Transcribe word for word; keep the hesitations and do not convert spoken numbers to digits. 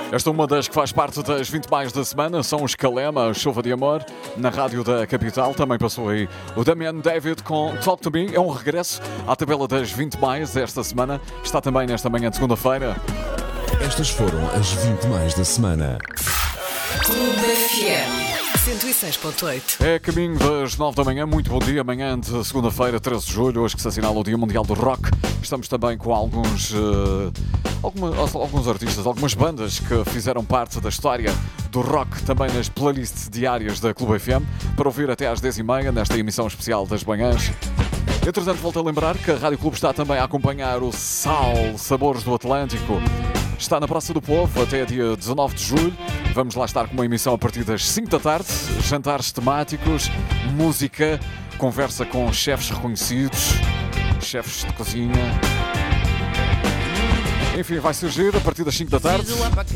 Esta é uma das que faz parte das vinte mais da semana. São os Calema, Chuva de Amor, na rádio da capital. Também passou aí o Damian David com Talk to Me. É um regresso à tabela das vinte mais esta semana. Está também nesta manhã de segunda-feira. Estas foram as vinte mais da semana. Clube F M cento e seis ponto oito. É caminho das nove da manhã. Muito bom dia. Amanhã de segunda-feira, treze de julho, hoje que se assinala o Dia Mundial do Rock. Estamos também com alguns, uh, alguma, alguns artistas, algumas bandas que fizeram parte da história do rock também nas playlists diárias da Clube F M, para ouvir até às dez e meia nesta emissão especial das manhãs. Entretanto, volto a lembrar que a Rádio Clube está também a acompanhar o Sal, Sabores do Atlântico. Está na Praça do Povo até dia dezanove de julho. Vamos lá estar com uma emissão a partir das cinco da tarde. Jantares temáticos, música, conversa com chefes reconhecidos, chefes de cozinha. Enfim, vai surgir a partir das cinco da tarde.